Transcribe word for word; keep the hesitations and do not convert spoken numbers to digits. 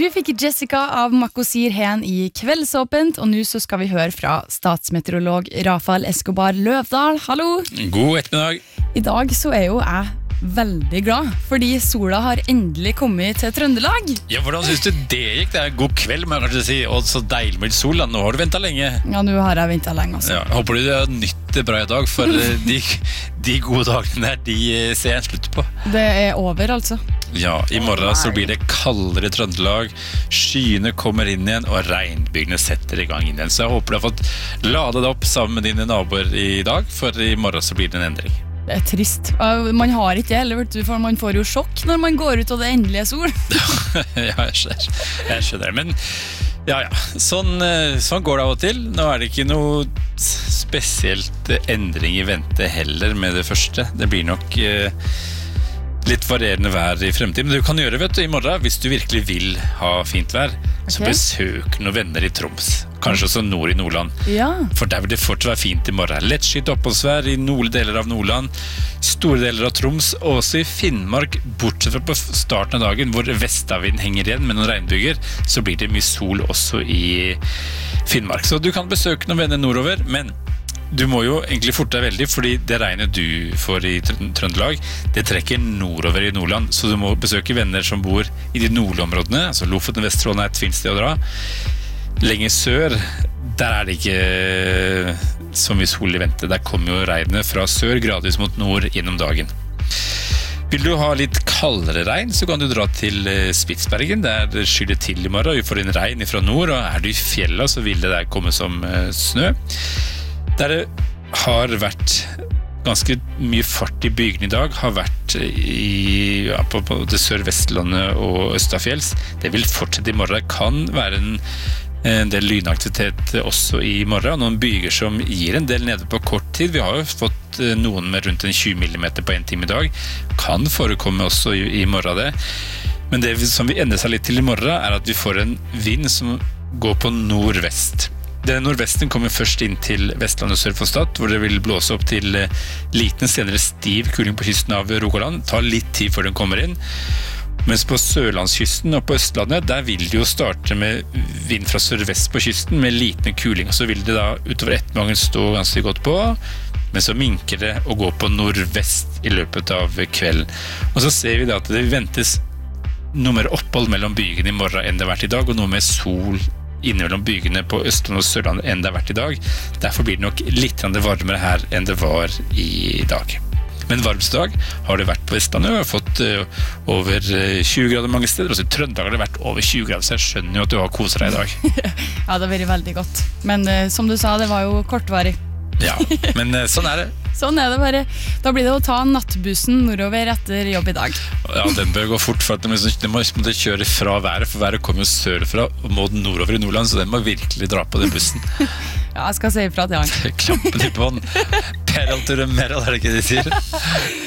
Du fikk Jessica av Makosir Hen i Kveldsåpent, og nå så skal vi høre fra statsmeteorolog Rafael Escobar Løvdahl. Hallo! God ettermiddag. I dag så er jo jeg veldig glad, fordi sola har endelig kommet til Trøndelag. Ja, hvordan synes du det gikk? Det er god kveld, må jeg kanskje si, og så deilig med sol. Nå har du ventet lenge. Ja, nå har jeg ventet lenge også. Ja, håper du det har nytt det bra i dag, for de, de gode dagene der, de ser jeg slutt på. Det er over, altså. Ja, i morgen så blir det kaldere i Trøndelag, skyene kommer inn igjen, og regnbygene setter i gang inn igjen. Så jeg håper du har fått lade det opp sammen med dine naboer i dag, for i morgen så blir det en endring. Det er trist. Man har ikke det heller, vet du, for man får jo sjokk når man går ut og det endelige sol. Ja, jeg skjønner. Jeg skjønner. Men ja, ja. Sånn, sånn går det av og til. Nå er det ikke noe spesielt endring i vente heller med det første. Det blir nok eh, litt varierende vær i fremtiden. Men du kan gjøre, vet du, i morgen, hvis du virkelig vil ha fint vær, okay. Så besøk noen venner i Troms. Kanskje også nord i Nordland. Ja. For der vil det fortsatt være fint i morgen. Lettskyet oppholdsvær i nordlige deler av Nordland, store deler av Troms, og også i Finnmark, bortsett fra på starten av dagen, hvor vestavinden henger igjen med noen regnbyger, så blir det mye sol også i Finnmark. Så du kan besøke noen venner nordover, men du må jo egentlig forte deg veldig, fordi det regnet du får i Trøndelag, det trekker nordover i Nordland, så du må besøke venner som bor i de nordlige områdene, altså Lofoten, Vesterålen er et fint sted å dra. Lenger sør, der er det ikke så mye sol i vente. Der kommer jo regnet fra sør gradvis mot nord gjennom dagen. Vil du ha litt kaldere regn, så kan du dra til Spitsbergen. Der skyr det til i morgen, og vi får en regn fra nord, og er du i fjellet, så vil det der komme som snø. Der det har vært ganske mye fart i bygene i dag, har vært i, ja, på, på det Sør-Vestlandet og Østafjells. Det vil fortsette i morgen. Det kan være en en del lynaktivitet også i morgen, noen byger som gir en del nede på kort tid. Vi har jo fått noen med rundt en tjue millimeter på en time i dag. Kan forekomme også i, i morgen det. Men det som vi ender seg litt til i morgen er at vi får en vind som går på nordvest. Den nordvesten kommer først inn til Vestlandet sør for Stad, hvor det vil blåse opp til liten, senere stiv kuling på kysten av Rogaland. Det tar litt tid før den kommer inn. Mens på Sørlandskysten og på Østlandet, der vil det jo starte med vind fra sørvest på kysten, med liten kuling, og så vil det da utover ettermiddagen stå ganske godt på, men så minker det å gå på nordvest i løpet av kvelden. Og så ser vi da at det ventes noe mer opphold mellom bygene i morgen enn det har vært i dag, og noe mer sol innimellom bygene på Østlandet og Sørlandet enn det har vært i dag. Derfor blir det nok litt varmere her enn det var i dag. Men varmeste dag har det vært på Vestlandet, og har fått uh, over tjue grader mange steder. Også i Trøndelag har det vært over tjue grader, så jeg skjønner jo at du har koset deg i dag. Ja, det har vært veldig godt. Men uh, som du sa, det var jo kortvarig. Ja, men uh, sånn er det. Sånn er det bare. Da blir det å ta nattbussen nordover etter jobb i dag. Ja, den bør gå fort, for at den må, må kjøre fra været, for været kommer jo sørfra og må den nordover i Nordland, så den må virkelig dra på den bussen. Ja, jeg skal si ifra til han. Klappen i bånd. Peraltur og Meral, er det ikke det de sier?